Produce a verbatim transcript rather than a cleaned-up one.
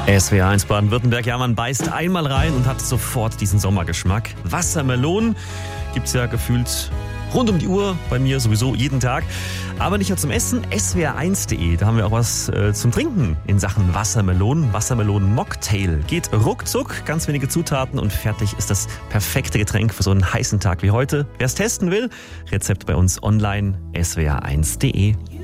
S W R eins Baden-Württemberg, ja, man beißt einmal rein und hat sofort diesen Sommergeschmack. Wassermelonen gibt's ja gefühlt rund um die Uhr, bei mir sowieso jeden Tag. Aber nicht nur zum Essen, S W R eins punkt de, da haben wir auch was äh, zum Trinken in Sachen Wassermelonen. Wassermelonen-Mocktail geht ruckzuck, ganz wenige Zutaten und fertig ist das perfekte Getränk für so einen heißen Tag wie heute. Wer es testen will, Rezept bei uns online, S W R eins punkt de.